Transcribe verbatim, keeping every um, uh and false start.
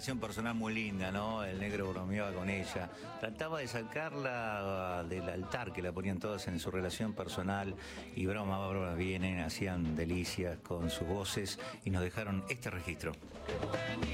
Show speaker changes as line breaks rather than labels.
relación personal muy linda, ¿no? El negro bromeaba con ella. Trataba de sacarla del altar que la ponían todas en su relación personal y broma, broma, vienen, hacían delicias con sus voces y nos dejaron este registro.